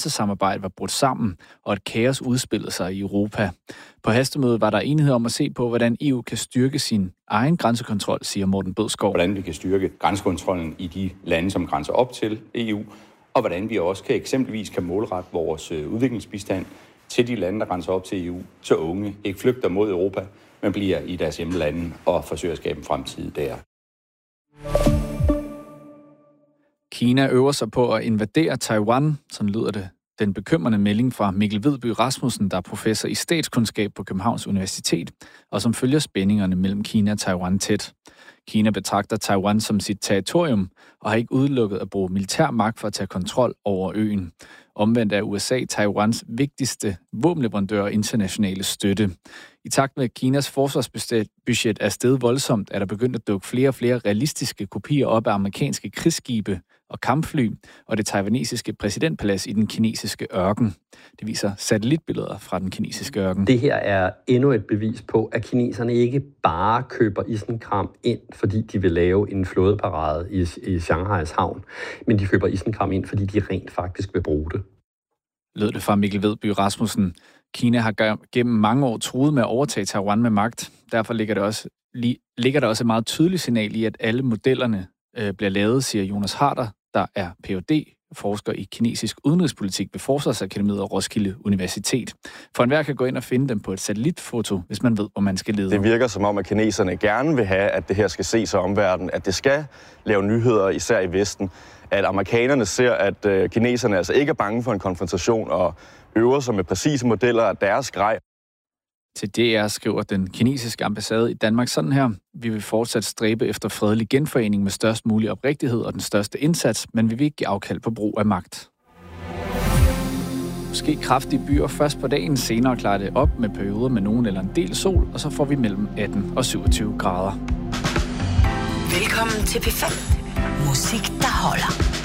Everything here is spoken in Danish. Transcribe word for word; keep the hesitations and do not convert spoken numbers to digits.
grænsesamarbejde var brudt sammen, og at kaos udspillede sig i Europa. På hastemødet var der enighed om at se på, hvordan E U kan styrke sin egen grænsekontrol, siger Morten Bødskov. Hvordan vi kan styrke grænsekontrollen i de lande, som grænser op til E U, og hvordan vi også kan eksempelvis kan målrette vores udviklingsbistand til de lande, der grænser op til E U, så unge ikke flygter mod Europa, men bliver i deres hjemlande og forsøger at skabe en fremtid der. Kina øver sig på at invadere Taiwan, sådan lyder det. Den bekymrende melding fra Mikkel Vedby Rasmussen, der er professor i statskundskab på Københavns Universitet, og som følger spændingerne mellem Kina og Taiwan tæt. Kina betragter Taiwan som sit territorium, og har ikke udelukket at bruge militær magt for at tage kontrol over øen. Omvendt er U S A Taiwans vigtigste våbenleverandør og internationale støtte. I takt med at Kinas forsvarsbudget er steget voldsomt, er der begyndt at dukke flere og flere realistiske kopier op af amerikanske krigsskibe og kampfly og det taiwanesiske præsidentpalads i den kinesiske ørken. Det viser satellitbilleder fra den kinesiske ørken. Det her er endnu et bevis på, at kineserne ikke bare køber isenkram ind, fordi de vil lave en flådeparade i, i Shanghais havn, men de køber isenkram ind, fordi de rent faktisk vil bruge det. Lød det fra Mikkel Vedby Rasmussen. Kina har gennem mange år truet med at overtage Taiwan med magt. Derfor ligger, det også, ligger der også et meget tydeligt signal i, at alle modellerne øh, bliver lavet, siger Jonas Harder, der er P H D, forsker i kinesisk udenrigspolitik ved Forsvarsakademiet og Roskilde Universitet. For enhver kan gå ind og finde dem på et satellitfoto, hvis man ved, hvor man skal lede. Det virker som om, at kineserne gerne vil have, at det her skal ses af omverdenen, at det skal lave nyheder, især i Vesten. At amerikanerne ser, at øh, kineserne altså ikke er bange for en konfrontation og øver sig med præcise modeller af deres grej. Til D R skriver den kinesiske ambassade i Danmark sådan her: Vi vil fortsat stræbe efter fredelig genforening med størst mulig oprigtighed og den største indsats, men vi vil ikke give afkald på brug af magt. Måske kraftige byer først på dagen, senere klarer det op med perioder med nogen eller en del sol, og så får vi mellem atten og syvogtyve grader. Velkommen til P fem. Musik, der holder.